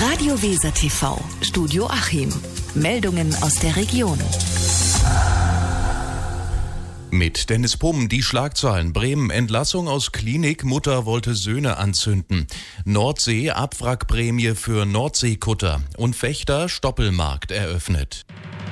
Radio Weser TV, Studio Achim. Meldungen aus der Region. Mit Dennis Pumm die Schlagzeilen. Bremen: Entlassung aus Klinik, Mutter wollte Söhne anzünden. Nordsee: Abwrackprämie für Nordseekutter. Und Fechter: Stoppelmarkt eröffnet.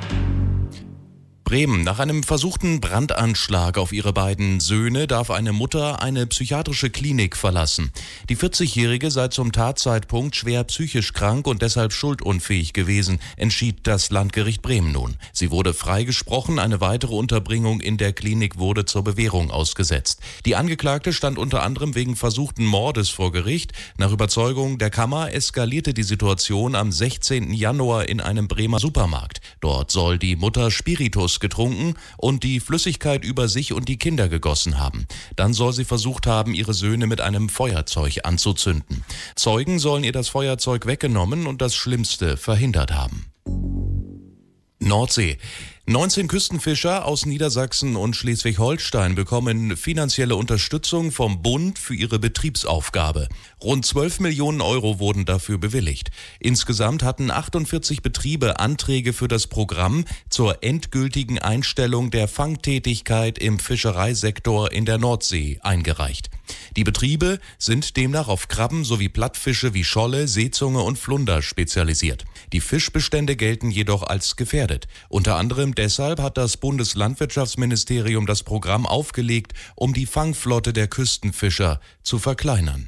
Bremen: Nach einem versuchten Brandanschlag auf ihre beiden Söhne darf eine Mutter eine psychiatrische Klinik verlassen. Die 40-Jährige sei zum Tatzeitpunkt schwer psychisch krank und deshalb schuldunfähig gewesen, entschied das Landgericht Bremen nun. Sie wurde freigesprochen, eine weitere Unterbringung in der Klinik wurde zur Bewährung ausgesetzt. Die Angeklagte stand unter anderem wegen versuchten Mordes vor Gericht. Nach Überzeugung der Kammer eskalierte die Situation am 16. Januar in einem Bremer Supermarkt. Dort soll die Mutter Spiritus getrunken und die Flüssigkeit über sich und die Kinder gegossen haben. Dann soll sie versucht haben, ihre Söhne mit einem Feuerzeug anzuzünden. Zeugen sollen ihr das Feuerzeug weggenommen und das Schlimmste verhindert haben. Nordsee: 19 Küstenfischer aus Niedersachsen und Schleswig-Holstein bekommen finanzielle Unterstützung vom Bund für ihre Betriebsaufgabe. Rund 12 Millionen Euro wurden dafür bewilligt. Insgesamt hatten 48 Betriebe Anträge für das Programm zur endgültigen Einstellung der Fangtätigkeit im Fischereisektor in der Nordsee eingereicht. Die Betriebe sind demnach auf Krabben sowie Plattfische wie Scholle, Seezunge und Flunder spezialisiert. Die Fischbestände gelten jedoch als gefährdet. Unter anderem deshalb hat das Bundeslandwirtschaftsministerium das Programm aufgelegt, um die Fangflotte der Küstenfischer zu verkleinern.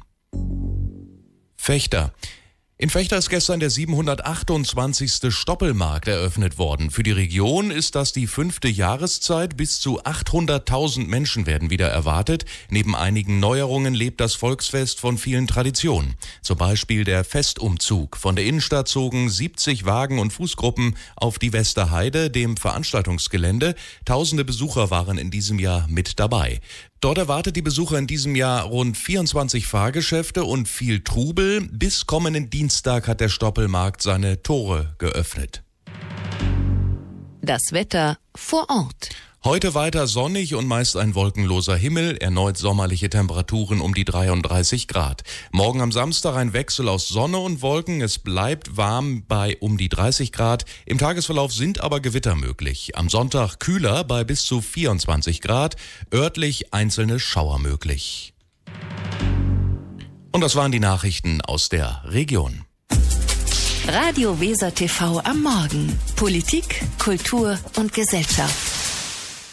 Fechter: In Fechter ist gestern der 728. Stoppelmarkt eröffnet worden. Für die Region ist das die 5. Jahreszeit. Bis zu 800.000 Menschen werden wieder erwartet. Neben einigen Neuerungen lebt das Volksfest von vielen Traditionen. Zum Beispiel der Festumzug. Von der Innenstadt zogen 70 Wagen und Fußgruppen auf die Westerheide, dem Veranstaltungsgelände. Tausende Besucher waren in diesem Jahr mit dabei. Dort erwartet die Besucher in diesem Jahr rund 24 Fahrgeschäfte und viel Trubel. Bis kommenden Dienstag hat der Stoppelmarkt seine Tore geöffnet. Das Wetter vor Ort. Heute weiter sonnig und meist ein wolkenloser Himmel, erneut sommerliche Temperaturen um die 33 Grad. Morgen am Samstag ein Wechsel aus Sonne und Wolken, es bleibt warm bei um die 30 Grad. Im Tagesverlauf sind aber Gewitter möglich. Am Sonntag kühler bei bis zu 24 Grad, örtlich einzelne Schauer möglich. Und das waren die Nachrichten aus der Region. Radio Weser TV am Morgen. Politik, Kultur und Gesellschaft.